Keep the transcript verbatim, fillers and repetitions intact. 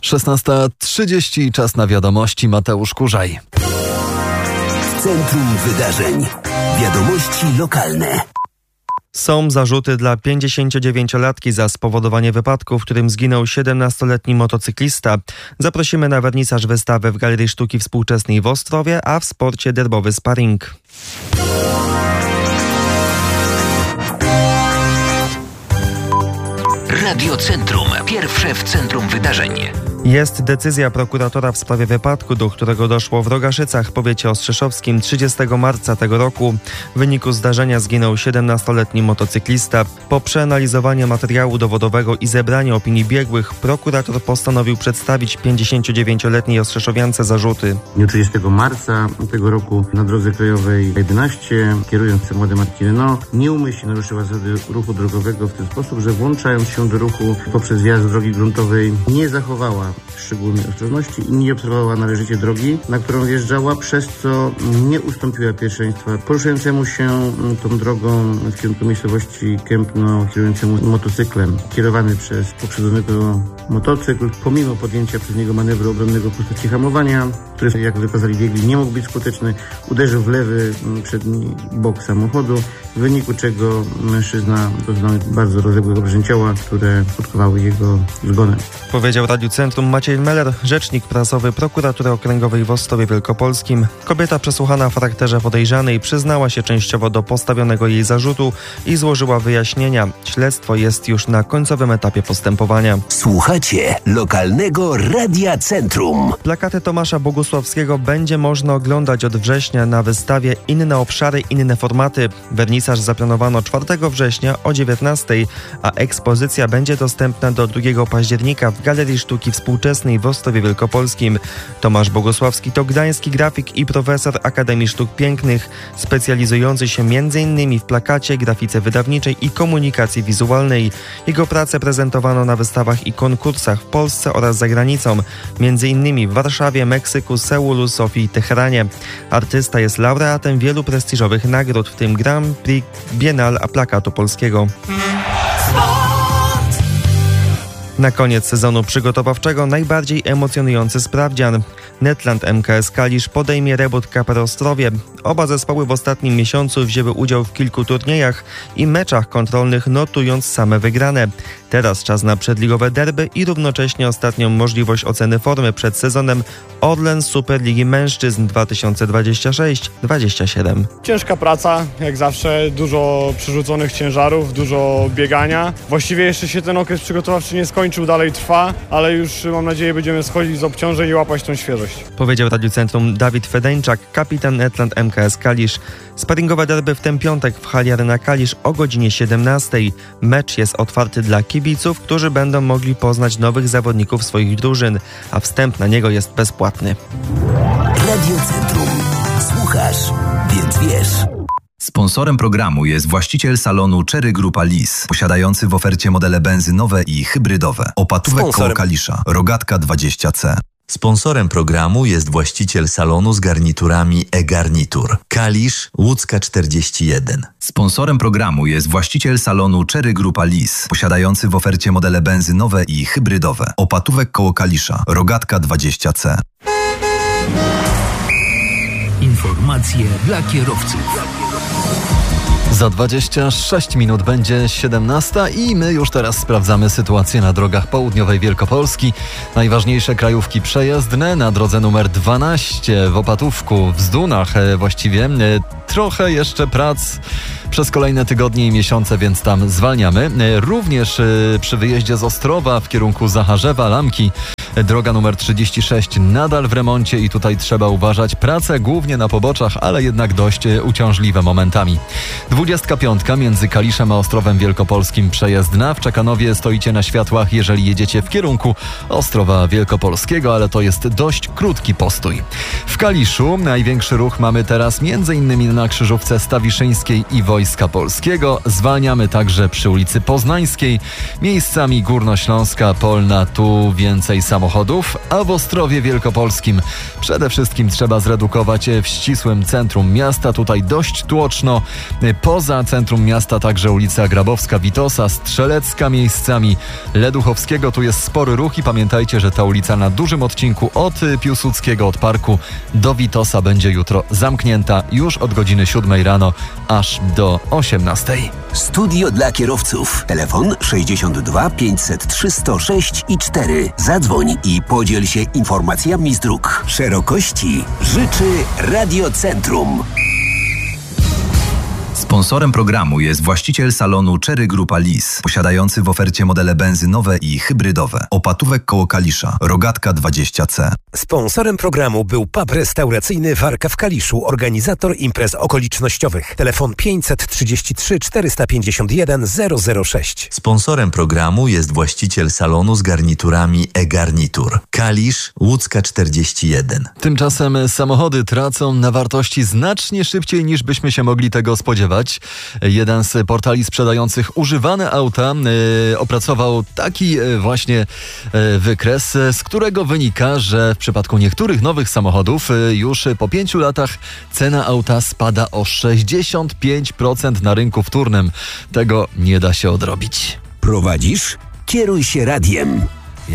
szesnasta trzydzieści, czas na wiadomości. Mateusz Kurzaj. Centrum Wydarzeń. Wiadomości lokalne. Są zarzuty dla pięćdziesięciodziewięciolatki za spowodowanie wypadku, w którym zginął siedemnastoletni motocyklista. Zaprosimy na wernisaż wystawy w Galerii Sztuki Współczesnej w Ostrowie, a w sporcie derbowy sparring. Radio Centrum. Pierwsze w centrum wydarzeń. Jest decyzja prokuratora w sprawie wypadku, do którego doszło w Rogaszycach w powiecie ostrzeszowskim trzydziestego marca tego roku. W wyniku zdarzenia zginął siedemnastoletni motocyklista. Po przeanalizowaniu materiału dowodowego i zebraniu opinii biegłych, prokurator postanowił przedstawić pięćdziesięciodziewięcioletniej ostrzeszowiance zarzuty. W dniu trzydziestego marca tego roku na drodze krajowej jedenaście, kierując samochodem marki Renault, nieumyślnie naruszyła zasady ruchu drogowego w ten sposób, że włączając się do ruchu poprzez wjazd z drogi gruntowej nie zachowała szczególnej ostrożności i nie obserwowała należycie drogi, na którą wjeżdżała, przez co nie ustąpiła pierwszeństwa poruszającemu się tą drogą w kierunku miejscowości Kępno, kierującemu motocyklem. Kierowany przez poprzedzonego motocykl, pomimo podjęcia przez niego manewru obronnego w postaci hamowania, który, jak wykazali biegli, nie mógł być skuteczny, uderzył w lewy przedni bok samochodu, w wyniku czego mężczyzna doznał bardzo rozległego obrażeń ciała, które skutkowały jego zgonem. Powiedział Radiu Centrum Maciej Meller, rzecznik prasowy Prokuratury Okręgowej w Ostrowie Wielkopolskim. Kobieta przesłuchana w charakterze podejrzanej przyznała się częściowo do postawionego jej zarzutu i złożyła wyjaśnienia. Śledztwo jest już na końcowym etapie postępowania. Słuchacie lokalnego Radia Centrum. Plakaty Tomasza Bogusławskiego będzie można oglądać od września na wystawie Inne obszary, inne formaty. Wernisaż zaplanowano czwartego września o dziewiętnastej, a ekspozycja będzie dostępna do drugiego października w Galerii Sztuki Współczesnej w Ostrowie Wielkopolskim. Tomasz Bogusławski to gdański grafik i profesor Akademii Sztuk Pięknych, specjalizujący się m.in. w plakacie, grafice wydawniczej i komunikacji wizualnej. Jego prace prezentowano na wystawach i konkursach w Polsce oraz za granicą, m.in. w Warszawie, Meksyku, Seulu, Sofii i Teheranie. Artysta jest laureatem wielu prestiżowych nagród, w tym Grand Prix Biennale Plakatu Polskiego. Na koniec sezonu przygotowawczego najbardziej emocjonujący sprawdzian. Netland M K S Kalisz podejmie reboot K P R Ostrowie. Oba zespoły w ostatnim miesiącu wzięły udział w kilku turniejach i meczach kontrolnych, notując same wygrane. Teraz czas na przedligowe derby i równocześnie ostatnią możliwość oceny formy przed sezonem Orlen Superligi Mężczyzn dwa tysiące dwudziesty szósty dwudziesty siódmy. Ciężka praca, jak zawsze, dużo przerzuconych ciężarów, dużo biegania. Właściwie jeszcze się ten okres przygotowawczy nie skończył, dalej trwa, ale już mam nadzieję będziemy schodzić z obciążeń i łapać tą świeżość. Powiedział Radiu Centrum Dawid Fedeńczak, kapitan Netland M K S Kalisz. Sparingowe derby w ten piątek w hali Arena Kalisz o godzinie siedemnastej. Mecz jest otwarty dla kibiców, którzy będą mogli poznać nowych zawodników swoich drużyn, a wstęp na niego jest bezpłatny. Radio Centrum. Słuchasz, więc wiesz. Sponsorem programu jest właściciel salonu Cherry Grupa Lis, posiadający w ofercie modele benzynowe i hybrydowe. Opatówek Sponsorem. koło Kalisza, Rogatka dwadzieścia C. Sponsorem programu jest właściciel salonu z garniturami e-garnitur. Kalisz, Łódzka czterdzieści jeden. Sponsorem programu jest właściciel salonu Cherry Grupa Lis, posiadający w ofercie modele benzynowe i hybrydowe. Opatówek koło Kalisza, Rogatka dwadzieścia C. Informacje dla kierowców. Za dwadzieścia sześć minut będzie siedemnasta i my już teraz sprawdzamy sytuację na drogach południowej Wielkopolski. Najważniejsze krajówki przejezdne na drodze numer dwanaście w Opatówku, w Zdunach właściwie. Trochę jeszcze prac przez kolejne tygodnie i miesiące, więc tam zwalniamy. Również przy wyjeździe z Ostrowa w kierunku Zacharzewa, Lamki, droga numer trzydzieści sześć nadal w remoncie i tutaj trzeba uważać. Prace głównie na poboczach, ale jednak dość uciążliwe momentami. dwudziestka piątka między Kaliszem a Ostrowem Wielkopolskim przejezdna. W Czekanowie stoicie na światłach, jeżeli jedziecie w kierunku Ostrowa Wielkopolskiego, ale to jest dość krótki postój. W Kaliszu największy ruch mamy teraz m.in. na krzyżówce Stawiszyńskiej i Wojska Polskiego. Zwalniamy także przy ulicy Poznańskiej. Miejscami Górnośląska, Polna, tu więcej samochodów samochodów, a w Ostrowie Wielkopolskim przede wszystkim trzeba zredukować w ścisłym centrum miasta. Tutaj dość tłoczno. Poza centrum miasta także ulica Grabowska, Witosa, Strzelecka miejscami Leduchowskiego. Tu jest spory ruch i pamiętajcie, że ta ulica na dużym odcinku od Piłsudskiego, od parku do Witosa będzie jutro zamknięta już od godziny siódmej rano aż do osiemnastej. Studio dla kierowców. Telefon sześćdziesiąt dwa pięćset trzy sto sześć i cztery. Zadzwoń i podziel się informacjami z dróg. Szerokości życzy Radiocentrum. Sponsorem programu jest właściciel salonu Cherry Grupa Lis, posiadający w ofercie modele benzynowe i hybrydowe. Opatówek koło Kalisza, Rogatka dwadzieścia C. Sponsorem programu był pub restauracyjny Warka w Kaliszu, organizator imprez okolicznościowych. Telefon pięćset trzydzieści trzy czterysta pięćdziesiąt jeden zero zero sześć. Sponsorem programu jest właściciel salonu z garniturami e-garnitur. Kalisz, Łódzka czterdzieści jeden. Tymczasem samochody tracą na wartości znacznie szybciej niż byśmy się mogli tego spodziewać. Jeden z portali sprzedających używane auta yy, opracował taki yy, właśnie yy, wykres, z którego wynika, że w przypadku niektórych nowych samochodów yy, już po pięciu latach cena auta spada o sześćdziesiąt pięć procent na rynku wtórnym. Tego nie da się odrobić. Prowadzisz? Kieruj się radiem.